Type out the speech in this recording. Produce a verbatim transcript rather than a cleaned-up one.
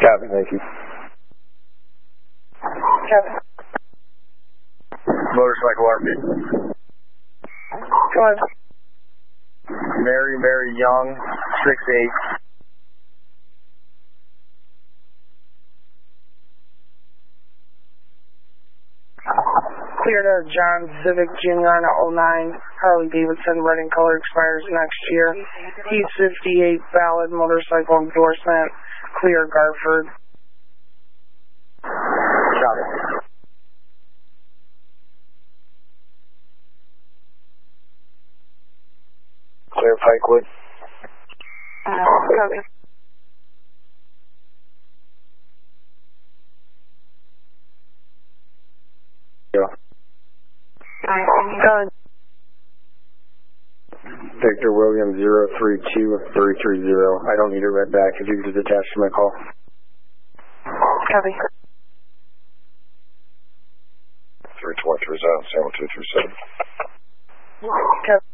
Copy, thank you. Copy. Motorcycle R P. Go on. Very, very young, six eight. Clear to John Civic Junior on oh nine, Harley Davidson, red in color, expires next year. He's fifty-eight, valid motorcycle endorsement, clear Garford. Copy. Clear Pikewood. Uh, copy. Yeah. Done. Victor Williams zero three two three three zero. I don't need it read back. If you could just attach to my call. Copy. three two one three zero, seven two three seven. Copy.